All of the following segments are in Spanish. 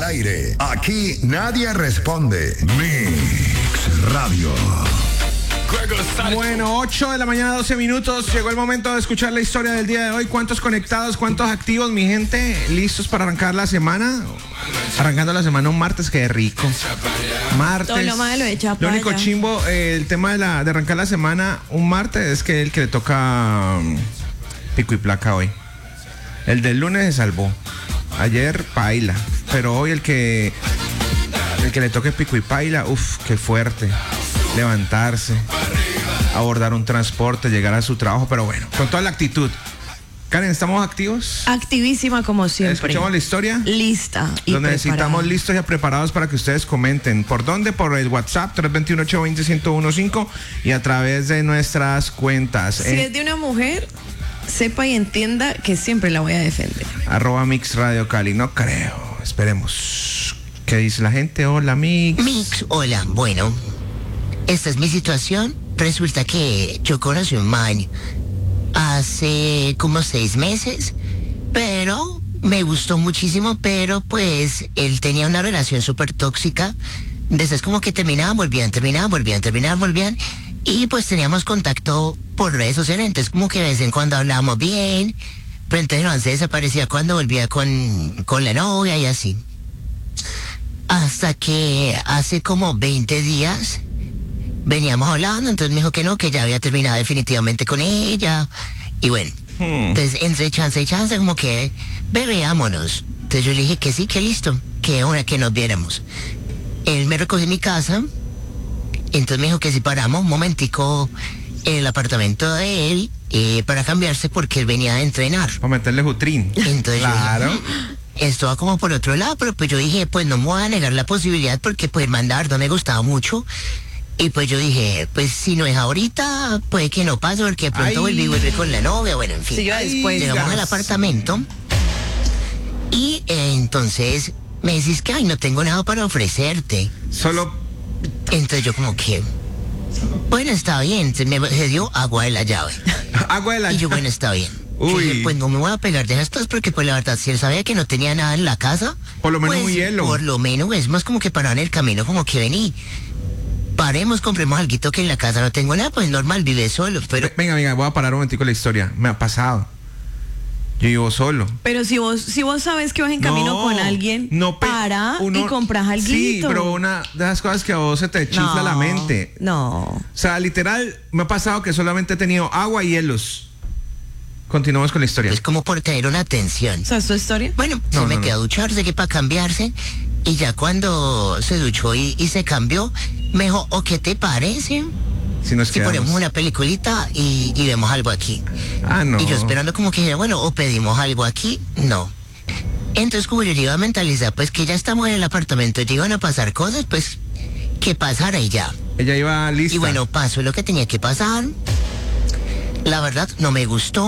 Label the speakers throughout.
Speaker 1: al aire. Aquí nadie responde. Mix Radio.
Speaker 2: Bueno, 8 de la mañana, 12 minutos. Llegó el momento de escuchar la historia del día de hoy. ¿Cuántos conectados, cuántos activos, mi gente? ¿Listos para arrancar la semana? Arrancando la semana un martes, qué rico. Martes.
Speaker 3: Todo lo malo hecho
Speaker 2: Lo único chimbo, el tema de arrancar la semana un martes es que el que le toca pico y placa hoy. El del lunes se salvó. Ayer, paila. Pero hoy el que le toque pico y paila, qué fuerte. Levantarse, abordar un transporte, llegar a su trabajo, pero bueno, con toda la actitud. Karen, ¿estamos activos?
Speaker 3: Activísima como siempre.
Speaker 2: ¿Escuchamos la historia?
Speaker 3: Lista y
Speaker 2: Lo necesitamos
Speaker 3: preparada.
Speaker 2: listos y preparados para que ustedes comenten. ¿Por dónde? Por el WhatsApp 321-820-1015 y a través de nuestras cuentas.
Speaker 3: Si es de una mujer, sepa y entienda que siempre la voy a defender.
Speaker 2: @Mix Radio Cali. No creo. Esperemos. ¿Qué dice la gente? Hola, Mix.
Speaker 4: Mix, hola. Bueno, esta es mi situación. Resulta que yo conocí un man hace como 6 meses, pero me gustó muchísimo, pero pues él tenía una relación súper tóxica. Después como que terminaban, volvían, y pues teníamos contacto por redes sociales, entonces como que de vez en cuando hablábamos bien, pero entonces no, se desaparecía cuando volvía con la novia y así. Hasta que hace como 20 días veníamos hablando, entonces me dijo que no, que ya había terminado definitivamente con ella. Y bueno, entonces entre chance y chance como que, veámonos. Entonces yo le dije que sí, que listo, que ahora que nos viéramos. Él me recogió en mi casa, entonces me dijo que si paramos un momentico en el apartamento de él para cambiarse porque él venía a entrenar.
Speaker 2: Para meterle jutrín.
Speaker 4: Entonces
Speaker 2: claro.
Speaker 4: yo dije, esto va como por otro lado, pero pues yo dije, pues no me voy a negar la posibilidad porque pues mandar no me gustaba mucho. Y pues yo dije, pues si no es ahorita, puede que no pase porque de pronto vuelve con la novia, bueno, en fin.
Speaker 3: Sí, yo después.
Speaker 4: Llegamos al apartamento y entonces me decís que, no tengo nada para ofrecerte.
Speaker 2: Solo.
Speaker 4: Entonces yo como que, bueno, está bien, se dio agua de la llave.
Speaker 2: Agua de la llave.
Speaker 4: Y yo, bueno, está bien.
Speaker 2: Uy.
Speaker 4: Dije, pues no me voy a pegar de estas porque pues la verdad, si él sabía que no tenía nada en la casa,
Speaker 2: Por lo menos
Speaker 4: pues,
Speaker 2: un hielo.
Speaker 4: Por lo menos es más como que parar en el camino, como que vení. Paremos, compremos alguito que en la casa no tengo nada, pues normal, vive solo, pero...
Speaker 2: Venga, voy a parar un momentico la historia. Me ha pasado. Yo vivo solo.
Speaker 3: Pero si vos sabes que vas en camino con alguien, para y compras alguito.
Speaker 2: Sí, pero una de las cosas que a vos se te chifla la mente.
Speaker 3: No.
Speaker 2: O sea, literal, me ha pasado que solamente he tenido agua y hielos. Continuamos con la historia.
Speaker 4: Es como por tener una atención.
Speaker 3: ¿Sabes tu historia?
Speaker 4: Bueno, se metió a ducharse, que para cambiarse, y ya cuando se duchó y se cambió, me dijo, ¿o qué te parece?
Speaker 2: Si nos
Speaker 4: Si ponemos una peliculita y vemos algo aquí.
Speaker 2: No.
Speaker 4: Y yo esperando como que, bueno, o pedimos algo aquí, no. Entonces como yo iba a mentalizar, pues que ya estamos en el apartamento y iban a pasar cosas, pues que pasara y ya.
Speaker 2: Ella iba lista.
Speaker 4: Y bueno, pasó lo que tenía que pasar. La verdad, no me gustó,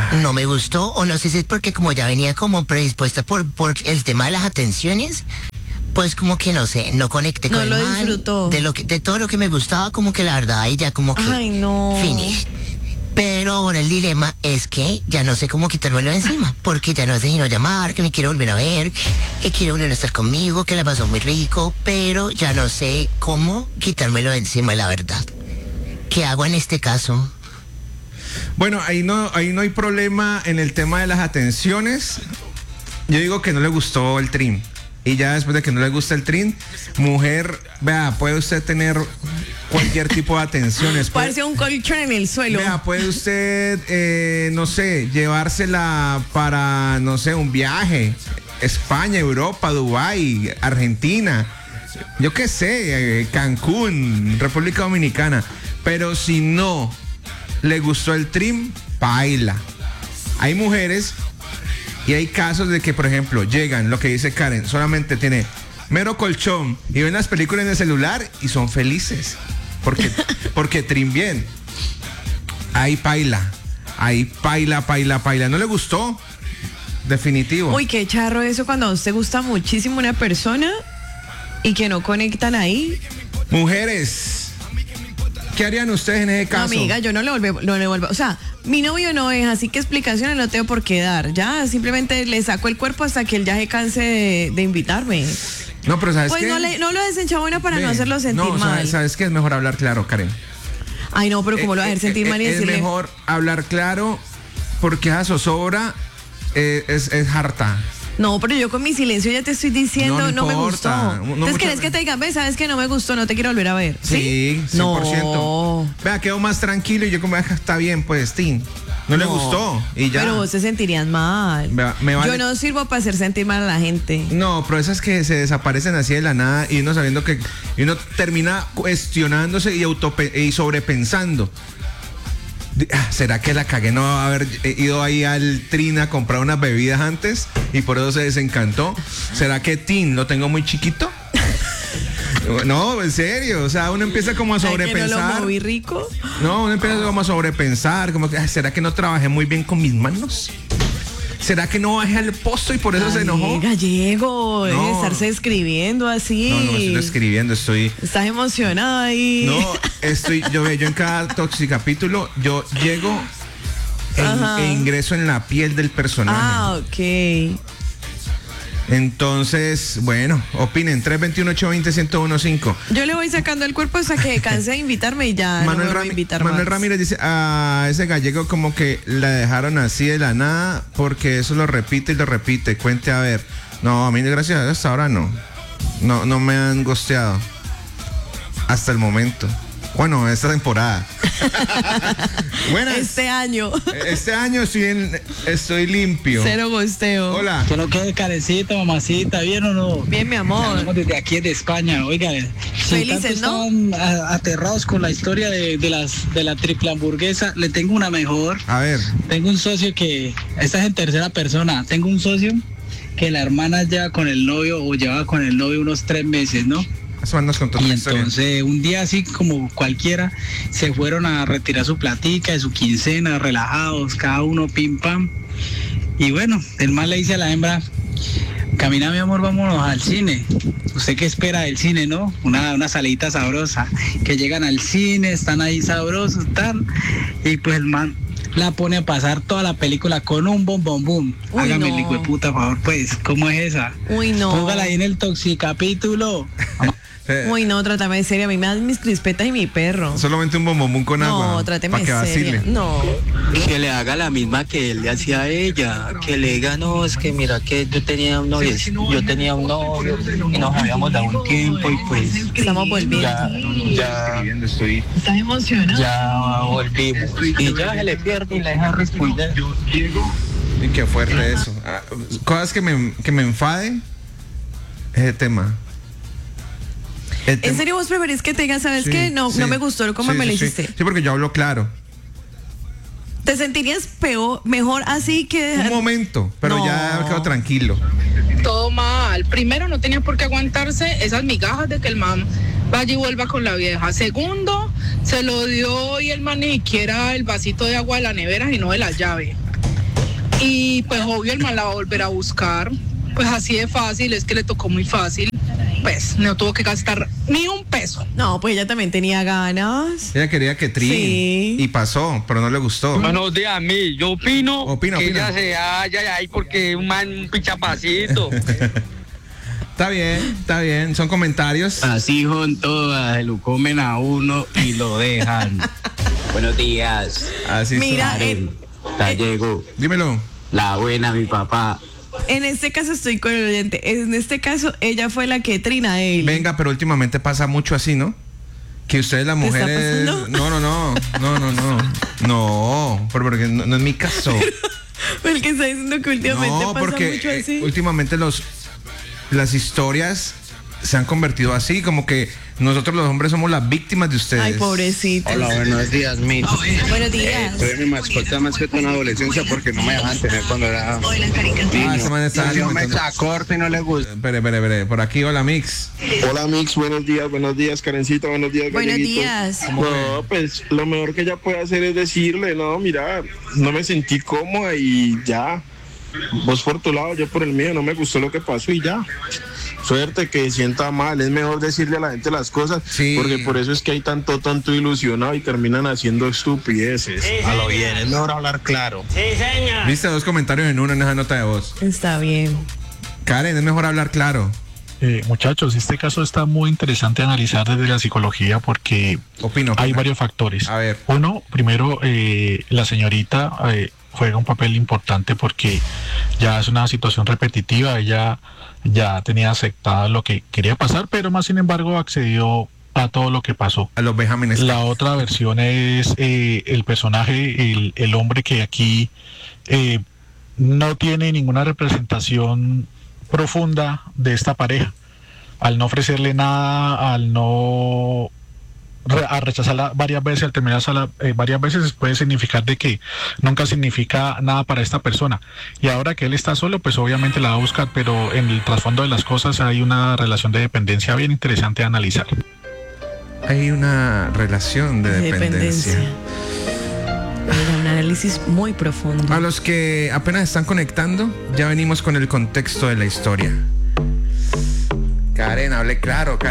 Speaker 4: o no sé si es porque como ya venía como predispuesta por el tema de las atenciones, pues como que no sé, no conecté con
Speaker 3: No
Speaker 4: el
Speaker 3: lo
Speaker 4: man,
Speaker 3: disfrutó.
Speaker 4: de todo lo que me gustaba, como que la verdad, ahí ya como que
Speaker 3: Ay, no.
Speaker 4: finish. Pero ahora el dilema es que ya no sé cómo quitármelo de encima, porque ya no sé sino llamar, que me quiere volver a ver, que quiere volver a estar conmigo, que la pasó muy rico, pero ya no sé cómo quitármelo de encima, la verdad. ¿Qué hago en este caso?
Speaker 2: Bueno, ahí no hay problema en el tema de las atenciones. Yo digo que no le gustó el trim. Y ya después de que no le gusta el trim, mujer, vea, puede usted tener cualquier tipo de atenciones.
Speaker 3: Parece un colchón en el suelo.
Speaker 2: Vea, puede usted, no sé, llevársela para, no sé, un viaje. España, Europa, Dubái, Argentina. Yo qué sé, Cancún, República Dominicana. Pero si no le gustó el trim, baila. Hay mujeres y hay casos de que, por ejemplo, llegan, lo que dice Karen, solamente tiene mero colchón y ven las películas en el celular y son felices. Porque trim bien. Ahí baila. No le gustó. Definitivo.
Speaker 3: Uy, qué charro eso cuando a usted gusta muchísimo una persona y que no conectan ahí.
Speaker 2: Mujeres, ¿Qué harían ustedes en ese caso?
Speaker 3: No, amiga, yo no le vuelvo. O sea, mi novio no es, así que explicaciones no tengo por qué dar. Ya, simplemente le saco el cuerpo hasta que él ya se canse de invitarme.
Speaker 2: No, pero ¿sabes
Speaker 3: pues
Speaker 2: qué?
Speaker 3: no lo desenchabona para no hacerlo sentir mal.
Speaker 2: ¿Sabes qué? Es mejor hablar claro, Karen.
Speaker 3: Ay, no, pero ¿cómo lo va a hacer sentir mal y decirle?
Speaker 2: Es mejor hablar claro porque esa zozobra es harta.
Speaker 3: No, pero yo con mi silencio ya te estoy diciendo, no me gustó. Entonces, ¿querés que te digan, ve, sabes que no me gustó, no te quiero volver a ver?
Speaker 2: Sí, 100%.
Speaker 3: No.
Speaker 2: Vea, quedo más tranquilo y yo como, está bien, pues, Tim. No le gustó y ya.
Speaker 3: Pero vos te sentirías mal. Yo no sirvo para hacer sentir mal a la gente.
Speaker 2: No, pero esas que se desaparecen así de la nada y uno sabiendo que uno termina cuestionándose y sobrepensando. ¿Será que la cagué no haber ido ahí al Trina a comprar unas bebidas antes y por eso se desencantó? ¿Será que Tim lo tengo muy chiquito? No, en serio, o sea, uno empieza como a sobrepensar.
Speaker 3: ¿Que no lo moví rico?
Speaker 2: No, uno empieza como a sobrepensar, como que, ¿será que no trabajé muy bien con mis manos? ¿Será que no bajé al posto y por eso se enojó?
Speaker 3: Gallego, debe estarse escribiendo así.
Speaker 2: No estoy escribiendo,
Speaker 3: Estás emocionado ahí.
Speaker 2: No, yo en cada Toxicapítulo, yo llego e ingreso en la piel del personaje.
Speaker 3: Ah, ok.
Speaker 2: Entonces, bueno, opinen, 321-820-1015.
Speaker 3: Yo le voy sacando el cuerpo hasta que canse de invitarme y ya
Speaker 2: Manuel Ramírez dice, a ese gallego como que la dejaron así de la nada porque eso lo repite y lo repite. Cuente a ver. No, a mí gracias a Dios hasta ahora no me han gosteado. Hasta el momento. Bueno, esta temporada. Buenas.
Speaker 3: Este año
Speaker 2: estoy limpio.
Speaker 3: Cero gosteo.
Speaker 2: Hola.
Speaker 5: Que no quede carecita, mamacita, ¿bien o no?
Speaker 3: Bien, mi amor.
Speaker 5: Estamos desde aquí de España, oigan.
Speaker 3: Felices, ¿no?
Speaker 5: Estaban aterrados con la historia de la triple hamburguesa. Le tengo una mejor.
Speaker 2: A ver.
Speaker 5: Tengo un socio esta es en tercera persona. Tengo un socio que la hermana lleva con el novio o llevaba con el novio unos 3 meses, ¿no?
Speaker 2: Eso nos contó
Speaker 5: y
Speaker 2: historia.
Speaker 5: Entonces un día así como cualquiera se fueron a retirar su platica de su quincena, relajados, cada uno pim pam. Y bueno, el man le dice a la hembra, camina mi amor, vámonos al cine. ¿Usted qué espera del cine, no? Una salita sabrosa. Que llegan al cine, están ahí sabrosos, tal. Y pues el man la pone a pasar toda la película con un boom. Hágame el hijo de puta, por favor, pues, ¿cómo es esa?
Speaker 3: Uy, no.
Speaker 5: Póngala ahí en el Toxicapítulo.
Speaker 3: Uy, no, trátame de serio. A mí me dan mis crispetas y mi perro.
Speaker 2: Solamente un bombón con agua.
Speaker 3: No, tráteme de serio. No.
Speaker 6: Que le haga la misma que él le hacía a ella. Que le diga, no, es que mira que yo tenía un novio y nos habíamos dado un tiempo y pues
Speaker 3: estamos volviendo.
Speaker 6: Ya
Speaker 3: ¿Estás emocionado?
Speaker 6: Ya volvimos. Y ya se le pierde y la deja responder.
Speaker 2: Y qué fuerte eso. Cosas que me enfaden ese tema.
Speaker 3: ¿En serio vos preferís que te digan, sabes qué? No me gustó cómo me lo hiciste?
Speaker 2: Sí, porque yo hablo claro.
Speaker 3: ¿Te sentirías mejor así que...?
Speaker 2: Un momento, pero ya quedo tranquilo.
Speaker 7: Todo mal. Primero, no tenía por qué aguantarse esas migajas de que el man vaya y vuelva con la vieja. Segundo, se lo dio y el man ni siquiera el vasito de agua de la nevera, sino de la llave. Y pues obvio el man la va a volver a buscar. Pues así de fácil, es que le tocó muy fácil. Pues no tuvo que gastar ni un peso.
Speaker 3: No, pues ella también tenía ganas.
Speaker 2: Ella quería que y pasó, pero no le gustó.
Speaker 8: Buenos días, a mí. Yo opino que ella se haya ahí porque un pichapacito.
Speaker 2: Está bien. Son comentarios.
Speaker 6: Así son todas, lo comen a uno y lo dejan. Buenos días.
Speaker 2: Así
Speaker 3: mira,
Speaker 6: Gallego.
Speaker 2: Dímelo.
Speaker 6: La buena, mi papá.
Speaker 3: En este caso estoy con el oyente. En este caso, ella fue la que trina a él.
Speaker 2: Venga, pero últimamente pasa mucho así, ¿no? Que ustedes las mujeres. No, porque no es mi caso.
Speaker 3: Pero el que está diciendo que últimamente pasa mucho así.
Speaker 2: Últimamente las historias se han convertido así, como que nosotros los hombres somos las víctimas de ustedes.
Speaker 3: Ay, pobrecito.
Speaker 6: Hola, buenos días, mi.
Speaker 3: Buenos días.
Speaker 6: Tuve mi mascota en la adolescencia porque no me dejaban tener cuando era niño.
Speaker 2: Esa man está
Speaker 6: yo me echa corto y no le gusta.
Speaker 2: Espere. Por aquí, hola, Mix.
Speaker 9: Hola, Mix, buenos días, Karencita, buenos días,
Speaker 3: Buenos
Speaker 9: Galleguito.
Speaker 3: días.
Speaker 9: No, pues lo mejor que ella puede hacer es decirle, no, mira, no me sentí cómoda y ya. Vos por tu lado, yo por el mío, no me gustó lo que pasó y ya. suerte, que se sienta mal. Es mejor decirle a la gente las cosas, porque por eso es que hay tanto tonto ilusionado y terminan haciendo estupideces.
Speaker 10: A lo bien, es mejor hablar claro.
Speaker 3: Sí, señor.
Speaker 2: Viste 2 comentarios en uno en esa nota de voz.
Speaker 3: Está bien.
Speaker 2: Karen, es mejor hablar claro.
Speaker 11: Muchachos, este caso está muy interesante analizar desde la psicología porque hay varios factores.
Speaker 2: A ver.
Speaker 11: Uno, primero, la señorita juega un papel importante porque ya es una situación repetitiva. Ella ya tenía aceptado lo que quería pasar, pero más sin embargo accedió a todo lo que pasó.
Speaker 2: A los vejámenes.
Speaker 11: La otra versión es el personaje, el hombre que aquí no tiene ninguna representación profunda de esta pareja, al no ofrecerle nada, al rechazarla varias veces, al terminarla varias veces, puede significar de que nunca significa nada para esta persona, y ahora que él está solo, pues obviamente la va a buscar, pero en el trasfondo de las cosas hay una relación de dependencia bien interesante de analizar.
Speaker 2: Hay una relación de dependencia.
Speaker 3: Un análisis muy profundo.
Speaker 2: A los que apenas están conectando, ya venimos con el contexto de la historia. Karen, hable claro.